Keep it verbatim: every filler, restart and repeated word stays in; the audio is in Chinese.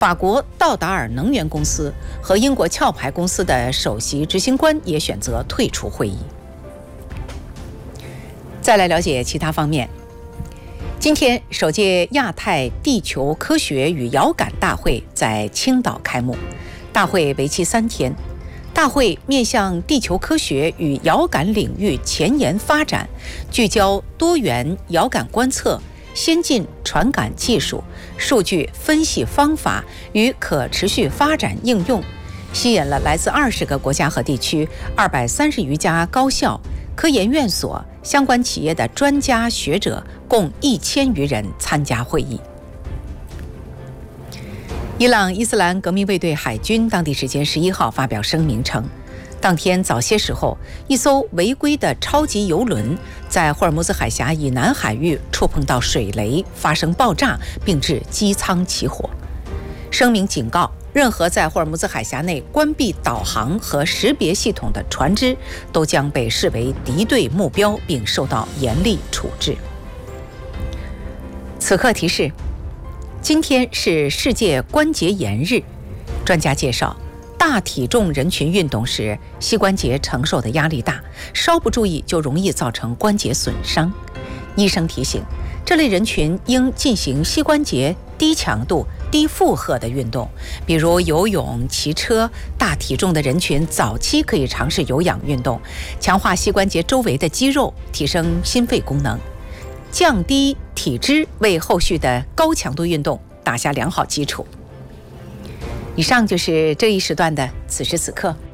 法国道达尔能源公司和英国壳牌公司的首席执行官也选择退出会议。再来了解其他方面。今天，首届亚太地球科学与遥感大会在青岛开幕，大会为期三天。大会面向地球科学与遥感领域前沿发展，聚焦多元遥感观测、先进传感技术、数据分析方法与可持续发展应用，吸引了来自二十个国家和地区、二百三十余家高校、科研院所、相关企业的专家学者共一千余人参加会议。伊朗伊斯兰革命卫队海军当地时间十一号发表声明称，当天早些时候，一艘违规的超级油轮在霍尔木兹海峡以南海域触碰到水雷，发生爆炸，并致机舱起火。声明警告，任何在霍尔木兹海峡内关闭导航和识别系统的船只都将被视为敌对目标，并受到严厉处置。此刻提示：今天是世界关节炎日。专家介绍，大体重人群运动时，膝关节承受的压力大，稍不注意就容易造成关节损伤。医生提醒，这类人群应进行膝关节低强度、低负荷的运动，比如游泳、骑车。大体重的人群早期可以尝试有氧运动，强化膝关节周围的肌肉，提升心肺功能，降低体脂，为后续的高强度运动打下良好基础。以上就是这一时段的此时此刻。